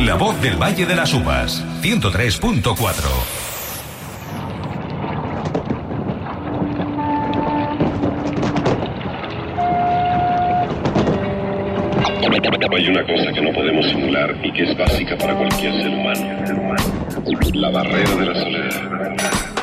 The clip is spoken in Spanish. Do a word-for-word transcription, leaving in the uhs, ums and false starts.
La voz del Valle de las Uvas, ciento tres punto cuatro. Hay una cosa que no podemos simular y que es básica para cualquier ser humano. La barrera de la soledad.